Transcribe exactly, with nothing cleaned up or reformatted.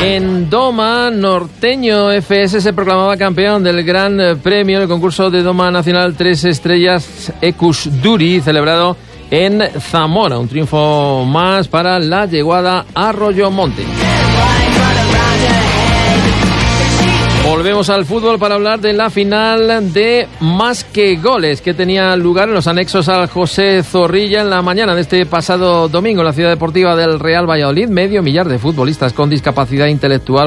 En Doma, Norteño F S se proclamaba campeón del Gran Premio del concurso de Doma Nacional Tres Estrellas Ecus Duri, celebrado en Zamora. Un triunfo más para la yeguada Arroyo Monte. Volvemos al fútbol para hablar de la final de Más que Goles, que tenía lugar en los anexos al José Zorrilla en la mañana de este pasado domingo en la ciudad deportiva del Real Valladolid. Medio millar de futbolistas con discapacidad intelectual